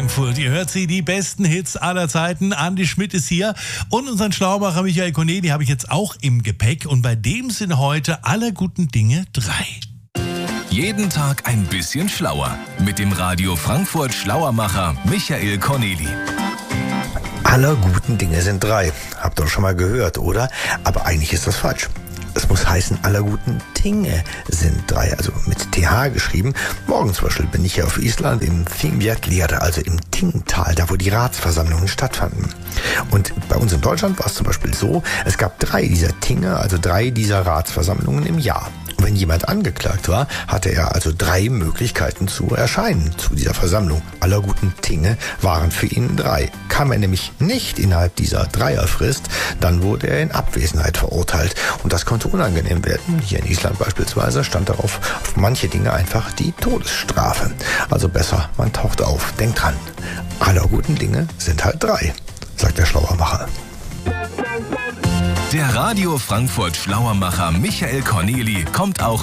Frankfurt. Ihr hört sie, die besten Hits aller Zeiten. Andi Schmidt ist hier und unseren Schlaumacher Michael Corneli habe ich jetzt auch im Gepäck. Und bei dem sind heute aller guten Dinge 3. Jeden Tag ein bisschen schlauer. Mit dem Radio Frankfurt Schlauermacher Michael Corneli. Aller guten Dinge sind 3. Habt ihr doch schon mal gehört, oder? Aber eigentlich ist das falsch. Es muss heißen, aller guten Dinge sind 3, also mit TH geschrieben. Morgen zum Beispiel bin ich hier auf Island im Þingvellir, also im Tingtal, da wo die Ratsversammlungen stattfanden. Und bei uns in Deutschland war es zum Beispiel so, es gab 3 dieser Tinge, also 3 dieser Ratsversammlungen im Jahr. Und wenn jemand angeklagt war, hatte er also 3 Möglichkeiten zu erscheinen zu dieser Versammlung. Aller guten Dinge waren für ihn 3. Kam er nämlich nicht innerhalb dieser Dreierfrist, dann wurde er in Abwesenheit verurteilt. Und das konnte unangenehm werden. Hier in Island beispielsweise stand darauf auf manche Dinge einfach die Todesstrafe. Also besser, man taucht auf. Denkt dran, aller guten Dinge sind halt 3, sagt der Schlauermacher. Der Radio Frankfurt Schlauermacher Michael Corneli kommt auch